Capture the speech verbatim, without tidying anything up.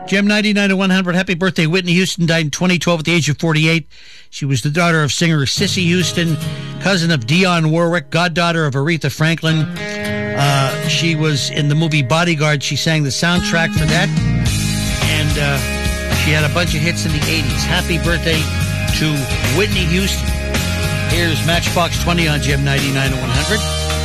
Gem ninety-nine to one hundred. Happy birthday, Whitney Houston. Died in twenty twelve at the age of forty-eight. She was the daughter of singer Cissy Houston, cousin of Dionne Warwick, goddaughter of Aretha Franklin. Uh, she was in the movie Bodyguard. She sang the soundtrack for that. And uh, she had a bunch of hits in the eighties. Happy birthday to Whitney Houston. Here's Matchbox twenty on Gem ninety-nine to one hundred.